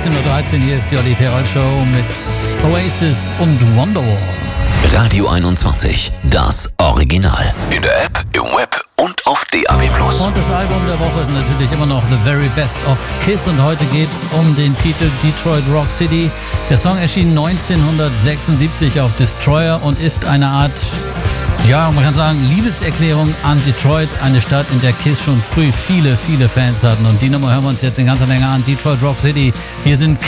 18:13 Uhr, hier ist die Olli Perol Show mit Oasis und Wonderwall. Radio 21, das Original. In der App, im Web und auf DAB+. Und das Album der Woche ist natürlich immer noch The Very Best of Kiss und heute geht's um den Titel Detroit Rock City. Der Song erschien 1976 auf Destroyer und ist eine Art, ja, man kann sagen, Liebeserklärung an Detroit, eine Stadt, in der Kiss schon früh viele Fans hatten. Und die Nummer hören wir uns jetzt in ganzer Länge an. Detroit Rock City. Hier sind